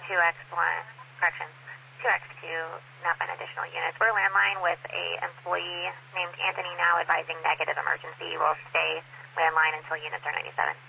2X1, correction, 2X2, not find additional units. We're landline with a employee named Anthony now advising negative emergency. We'll stay landline until units are 97.